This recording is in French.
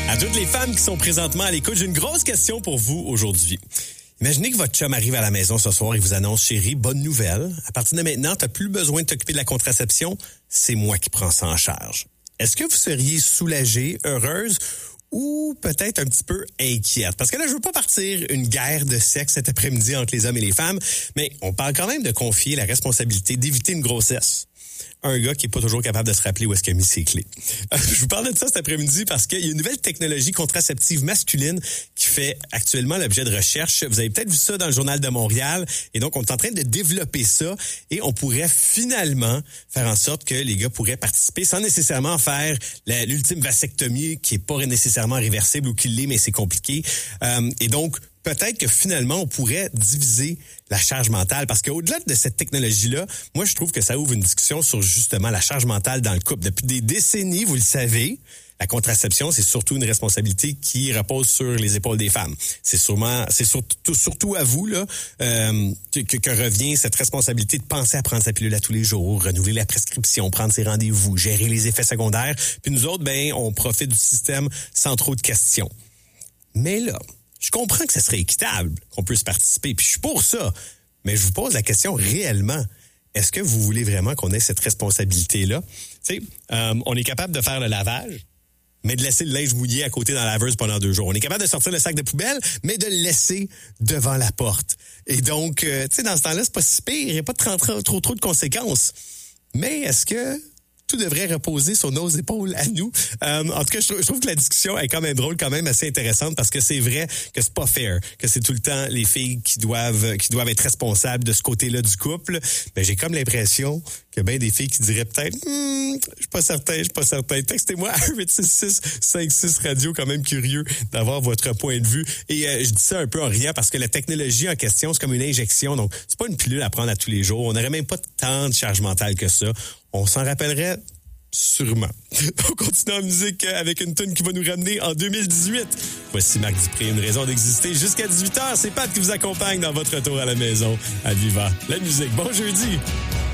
À toutes les femmes qui sont présentement à l'écoute, j'ai une grosse question pour vous aujourd'hui. Imaginez que votre chum arrive à la maison ce soir et vous annonce, chérie, bonne nouvelle. À partir de maintenant, tu n'as plus besoin de t'occuper de la contraception. C'est moi qui prends ça en charge. Est-ce que vous seriez soulagée, heureuse ou peut-être un petit peu inquiète? Parce que là, je veux pas partir une guerre de sexe cet après-midi entre les hommes et les femmes, mais on parle quand même de confier la responsabilité d'éviter une grossesse. Un gars qui est pas toujours capable de se rappeler où est-ce qu'il a mis ses clés. Je vous parle de ça cet après-midi parce qu'il y a une nouvelle technologie contraceptive masculine qui fait actuellement l'objet de recherche. Vous avez peut-être vu ça dans le Journal de Montréal. Et donc, on est en train de développer ça et on pourrait finalement faire en sorte que les gars pourraient participer sans nécessairement faire l'ultime vasectomie qui est pas nécessairement réversible ou qui l'est, mais c'est compliqué. Et donc, peut-être que finalement, on pourrait diviser la charge mentale. Parce qu'au-delà de cette technologie-là, moi, je trouve que ça ouvre une discussion sur justement la charge mentale dans le couple. Depuis des décennies, vous le savez, la contraception, c'est surtout une responsabilité qui repose sur les épaules des femmes. C'est surtout à vous là que revient cette responsabilité de penser à prendre sa pilule à tous les jours, renouveler la prescription, prendre ses rendez-vous, gérer les effets secondaires. Puis nous autres, on profite du système sans trop de questions. Mais là, je comprends que ce serait équitable, qu'on puisse participer, puis je suis pour ça. Mais je vous pose la question réellement. Est-ce que vous voulez vraiment qu'on ait cette responsabilité-là? Tu sais, on est capable de faire le lavage, mais de laisser le linge mouillé à côté dans la laveuse pendant 2 jours. On est capable de sortir le sac de poubelle, mais de le laisser devant la porte. Et donc, tu sais, dans ce temps-là, c'est pas si pire, il n'y a pas trop de conséquences. Mais est-ce que tout devrait reposer sur nos épaules à nous? En tout cas, je trouve que la discussion est quand même drôle, quand même assez intéressante, parce que c'est vrai que c'est pas fair, que c'est tout le temps les filles qui doivent être responsables de ce côté-là du couple. Mais j'ai comme l'impression que bien des filles qui diraient peut-être, je suis pas certain. Textez-moi à 866-56 radio, quand même curieux d'avoir votre point de vue. Et je dis ça un peu en riant parce que la technologie en question, c'est comme une injection, donc c'est pas une pilule à prendre à tous les jours. On n'aurait même pas tant de charge mentale que ça. On s'en rappellerait sûrement. On continue en musique avec une tune qui va nous ramener en 2018. Voici Marc Dupré, une raison d'exister. Jusqu'à 18h, c'est Pat qui vous accompagne dans votre retour à la maison à Viva la musique. Bon jeudi!